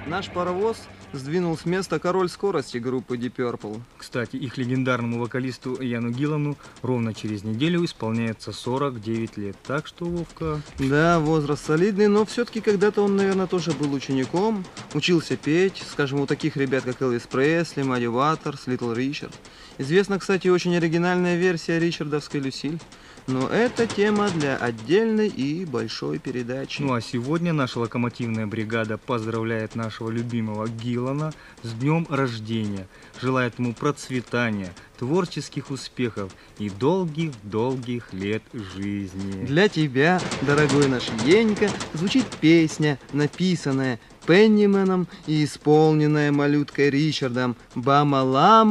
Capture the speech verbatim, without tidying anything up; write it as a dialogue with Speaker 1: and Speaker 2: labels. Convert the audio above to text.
Speaker 1: Наш паровоз сдвинул с места король скорости группы Deep Purple.
Speaker 2: Кстати, их легендарному вокалисту Яну Гиллану ровно через неделю исполняется сорок девять лет. Так что, Вовка...
Speaker 1: Да, возраст солидный, но все-таки когда-то он, наверное, тоже был учеником. Учился петь, скажем, у таких ребят, как Элвис Пресли, Мадди Уотерс, Литл Ричард. Известна, кстати, очень оригинальная версия ричардовской «Люсиль». Но это тема для отдельной и большой передачи.
Speaker 2: Ну а сегодня наша локомотивная бригада поздравляет нашего любимого Гиллана с днем рождения. Желает ему процветания, творческих успехов и долгих-долгих лет жизни.
Speaker 1: Для тебя, дорогой наш Енька, звучит песня, написанная Пеннименом и исполненная малюткой Ричардом «Бамалам».